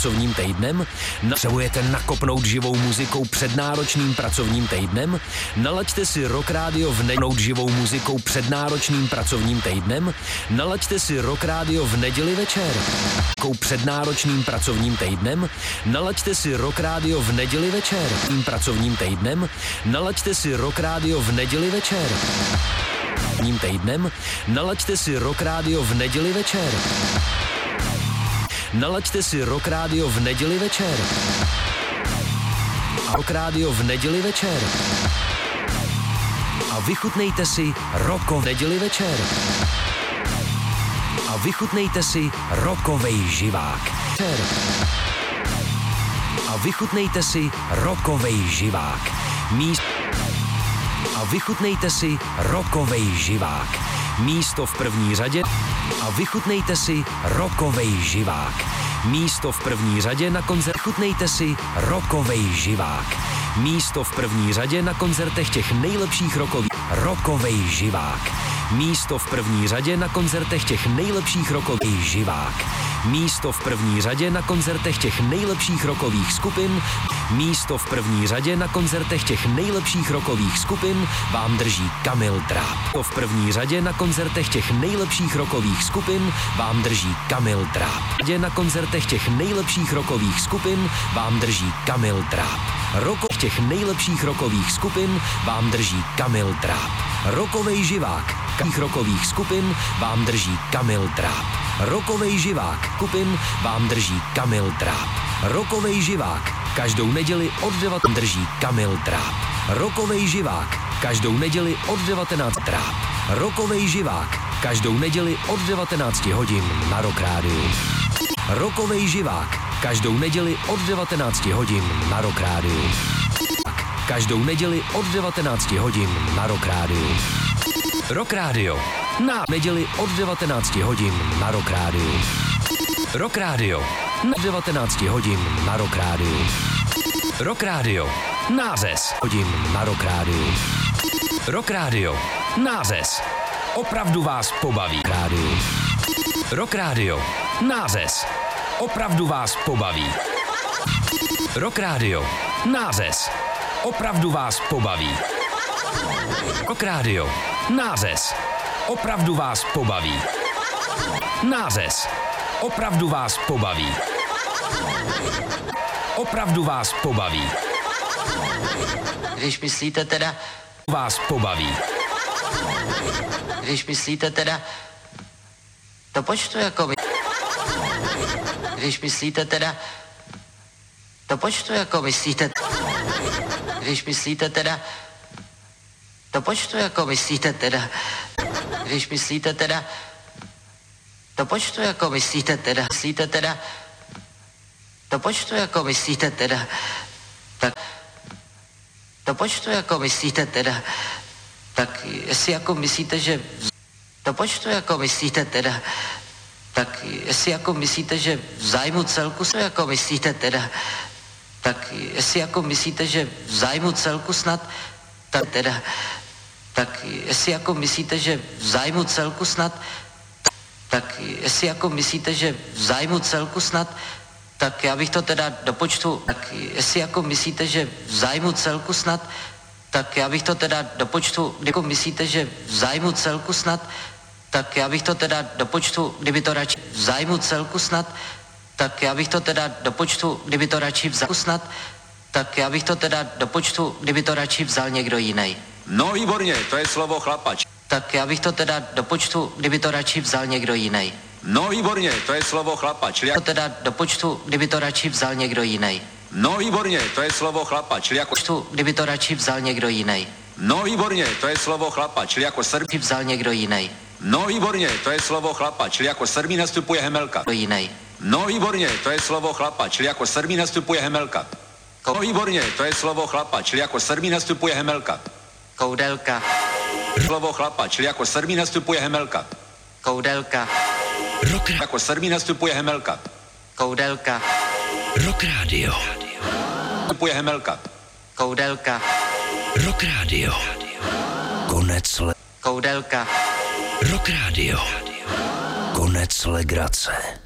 pracovním týdnem? Potřebujete nakopnout živou muzikou před náročným pracovním týdnem? Nalaďte si Rock Radio v neděli živou muzikou před náročným pracovním týdnem? Nalaďte si Rock Radio v neděli večer. Před náročným pracovním týdnem? Nalaďte si Rock Radio v neděli večer. Pracovním týdnem? Nalaďte si Rock Radio v neděli večer. Týdnem? Nalaďte si Rock Radio v neděli večer. Nalaďte si Rock Radio v neděli večer. Rock Radio v neděli večer. A vychutnejte si Rocko v neděli večer. A vychutnejte si rockovej živák. A vychutnejte si rockovej živák. A vychutnejte si rockovej živák. Místo v první řadě. A vychutnejte si rockovej živák. Místo v první řadě na koncert. Vychutnejte si rockovej živák. Místo v první řadě na koncertech těch nejlepších rockovej živák. Místo v první řadě na koncertech těch nejlepších rockových živák. Místo v první řadě na koncertech těch nejlepších rockových skupin. Místo v první řadě na koncertech těch nejlepších rockových skupin vám drží Kamil Dráp. V první řadě na koncertech těch nejlepších rockových skupin vám drží Kamil Dráp. Na koncertech těch nejlepších rockových skupin vám drží Kamil Dráp. Těch nejlepších rockových skupin vám drží Kamil Dráp. Rockovej živák rockových skupin vám drží Kamil Dráp. Rockovej živák skupin vám drží Kamil Dráp. Rockovej živák každou neděli od 9 drží Kamil Dráp. Rockovej živák každou neděli od 19 Dráp. Rockovej živák každou neděli od 19 hodin na Rock Rádiu. Rockovej živák každou neděli od 19 hodin na Rock Rádiu. Každou neděli od 19 hodin na Rock Rádiu. Rock Radio. Na neděli od 19 hodin na Rock Rádiu. Rock Radio. Na 19 hodin na Rock Rádiu. Rock Radio. Nářez hodin na Rock Rádiu. Rock Radio. Nářez. Opravdu vás pobaví. Rádiu. Rock Radio. Nářez. Opravdu vás pobaví. Rock Radio. Nářez. Opravdu vás pobaví. Rock Radio. Nářez. Opravdu vás pobaví. Nářez. Opravdu vás pobaví. Opravdu vás pobaví. Když myslíte teda... Vás pobaví. Když myslíte teda... To počtu jako... Když myslíte teda... To počtu jako myslíte... Když myslíte teda... To počtu jako myslíte teda... Když myslíte teda... To počtu jako myslíte teda... Myslíte teda... To počtu jako myslíte teda... Tak... To počtu jako myslíte teda... Tak jestli jako myslíte, že... To počtu jako myslíte teda... Tak jestli jako myslíte, že v zájmu celku se jako myslíte teda... Tak jestli jako myslíte, že v zájmu celku snad... Teda... Tak jestli jako myslíte, že v zájmu celku snad... Tak jestli jako myslíte, že v zájmu celku snad... Tak já bych to teda do počtu... Tak jestli jako myslíte, že v zájmu celku snad... Tak já bych to teda do počtu... Jako myslíte, že v zájmu celku snad... Tak já bych to teda do počtu, kdyby to radši v zájmu celku snad... Tak já bych to teda do počtu, kdyby to radši vzal snad... Tak já bych to teda do počtu, kdyby to radši vzal někdo jiný. No výborně, to je slovo chlapač. Tak já bych to teda do počtu, kdyby to radši vzal někdo jiný. No výborně, to je slovo chlapač. To teda do počtu, kdyby to radši vzal někdo jiný. No výborně, to je slovo chlapač. Jako... Počtu, kdyby to radši vzal někdo jiný. No výborně, to je slovo chlapač. Jako Srbí vzal někdo jiný. No výborně, to je slovo chlapač. Jako Srbí nastupuje Hemelka. Jiný. No výborně, to je slovo chlapač. Jako Srbí nastupuje Hemelka. No výborně, to je slovo chlapač. Jako Srbí nastupuje Hemelka. Koudelka. Slovo chlapač. Jako Srbí nastupuje Hemelka. Koudelka. Rock Jako Srbí nastupuje Hemelka. Koudelka. Rock Radio. Nastupuje Hemelka. Koudelka. Rock Radio. Konec Koudelka. Rock Radio. Konec legrace.